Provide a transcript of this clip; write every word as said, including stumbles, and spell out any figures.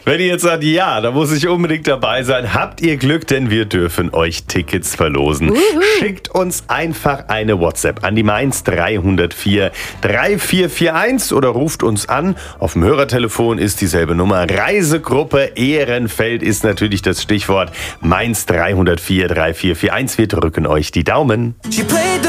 Wenn ihr jetzt sagt, ja, da muss ich unbedingt dabei sein, habt ihr Glück, denn wir dürfen euch Tickets verlosen. Uhu. Schickt uns einfach eine WhatsApp an die Mainz drei null vier drei vier vier eins oder ruft uns an. Auf dem Hörertelefon ist dieselbe Nummer. Reisegruppe Ehrenfeld ist natürlich das Stichwort. Mainz drei null vier drei vier vier eins. Wir drücken euch die Daumen.